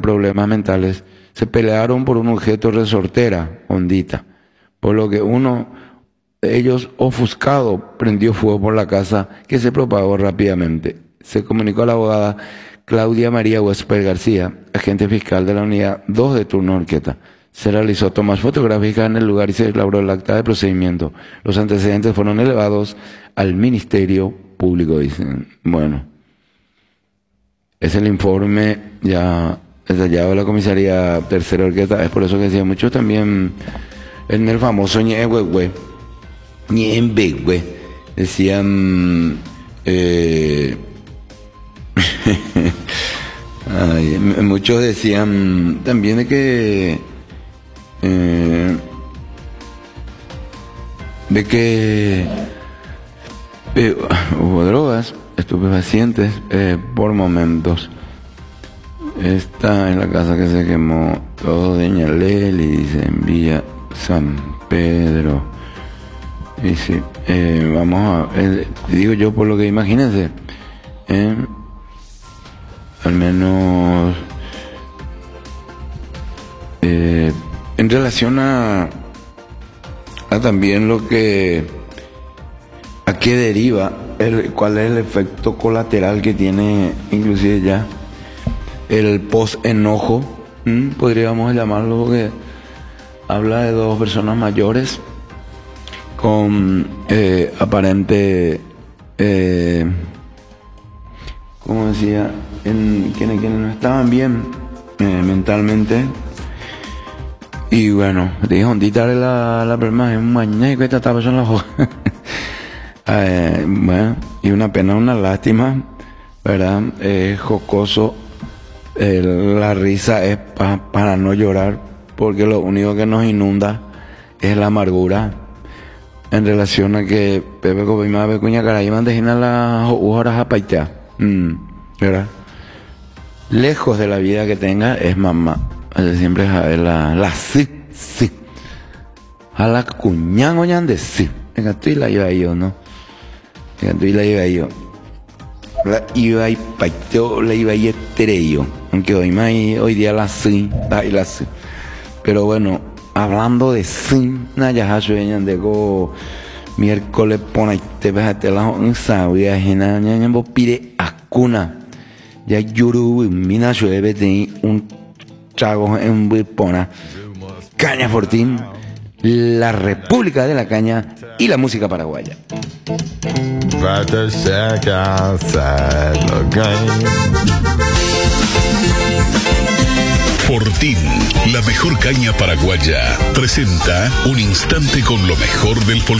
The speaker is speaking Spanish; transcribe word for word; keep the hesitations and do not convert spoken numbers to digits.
problemas mentales, se pelearon por un objeto resortera, hondita, por lo que uno de ellos, ofuscado, prendió fuego por la casa, que se propagó rápidamente. Se comunicó a la abogada Claudia María Huésped García, agente fiscal de la unidad dos de turno Orqueta. Se realizó tomas fotográficas en el lugar y se elaboró el acta de procedimiento. Los antecedentes fueron elevados al Ministerio Público, dicen. Bueno, es el informe ya detallado de la comisaría tercera Orqueta. Es por eso que decía mucho también en el famoso Ñehue, Ñehue, decían... Eh, Ay, muchos decían también de que eh, de que eh, hubo drogas, estupefacientes eh, por momentos. Esta es la casa que se quemó, todo de Ñalel, y dice en Villa San Pedro. Y sí, eh, vamos a, eh, digo yo por lo que imagínense, eh, al menos eh, en relación a, a también lo que a qué deriva, el, cuál es el efecto colateral que tiene inclusive ya el post enojo, ¿m? podríamos llamarlo, porque habla de dos personas mayores con eh, aparente eh, como decía, en quienes, quienes no estaban bien eh, mentalmente. Y bueno, dije, ondita la, la problema es mañana y que esta estaba en la hoja. eh, bueno, y una pena, una lástima, ¿verdad? Es jocoso, eh, la risa es pa, para no llorar, porque lo único que nos inunda es la amargura en relación a que Pepe Copima Becuña Caray mandejina las horas a paitea. Mm, ¿verdad? Lejos de la vida que tenga es mamá. Siempre es la la sí, sí. A la cuñán oñan de sí. Venga, tú y la iba yo, ¿no? Venga, tú y la iba yo. La iba y paiteo, la iba y estrello. Aunque hoy más hoy día la sí, la y la sí. Pero bueno, hablando de sí, Naya Hasho de go miércoles pone te ves a te la un sabía gena ñaña bo pide acuna ya yuru mina llueve de un trago en Bipona Caña Fortín, la República de la Caña y la música paraguaya. Fortín, la mejor caña paraguaya, presenta un instante con lo mejor del folclore.